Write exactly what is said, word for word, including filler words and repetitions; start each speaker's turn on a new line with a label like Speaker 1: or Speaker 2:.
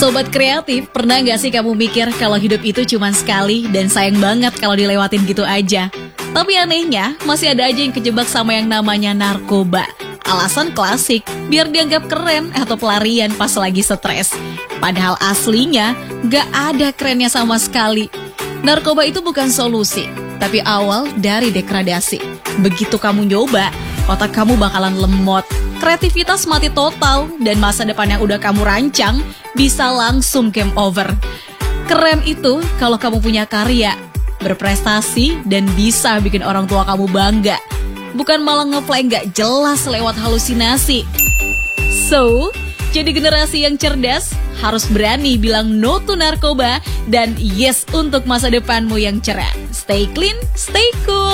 Speaker 1: Sobat kreatif, pernah gak sih kamu mikir kalau hidup itu cuma sekali dan sayang banget kalau dilewatin gitu aja? Tapi anehnya, masih ada aja yang kejebak sama yang namanya narkoba. Alasan klasik, biar dianggap keren atau pelarian pas lagi stres. Padahal aslinya, gak ada kerennya sama sekali. Narkoba itu bukan solusi, tapi awal dari degradasi. Begitu kamu nyoba, otak kamu bakalan lemot, kreativitas mati total, dan masa depan yang udah kamu rancang bisa langsung game over. Keren itu kalau kamu punya karya, berprestasi, dan bisa bikin orang tua kamu bangga. Bukan malah nge-play gak jelas lewat halusinasi. So, jadi generasi yang cerdas harus berani bilang no to narkoba dan yes untuk masa depanmu yang cerah. Stay clean, stay cool.